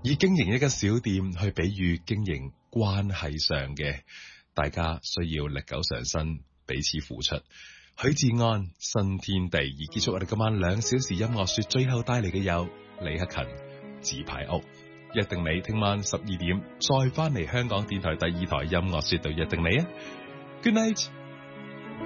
以經營一間小店去比喻經營關係上嘅，大家需要歷久常新，彼此付出。許志安新天地，而結束我哋今晚2小時音樂說，最後帶嚟嘅有李克勤紙牌屋，約定你聽晚12點再翻嚟香港電台第2台音樂說度約定你啊 ！Good night。